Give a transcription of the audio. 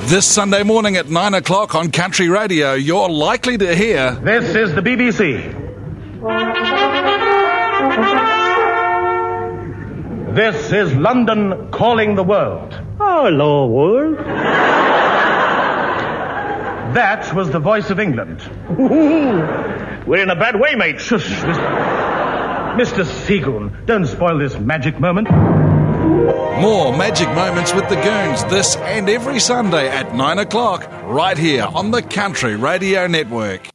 This Sunday morning at 9 o'clock on Country Radio, you're likely to hear... This is the BBC. This is London calling the world. Hello, world. That was the voice of England. We're in a bad way, mate. Shush, Mr. Seagoon, don't spoil this magic moment. More magic moments with the Goons this and every Sunday at 9 o'clock, right here on the Country Radio Network.